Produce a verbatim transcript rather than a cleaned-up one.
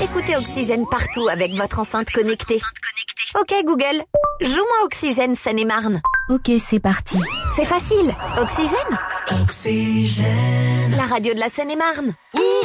Écoutez Oxygène partout avec votre enceinte connectée. Ok Google, joue-moi Oxygène Seine-et-Marne. Ok, c'est parti. C'est facile. Oxygène. Oxygène. La radio de la Seine-et-Marne.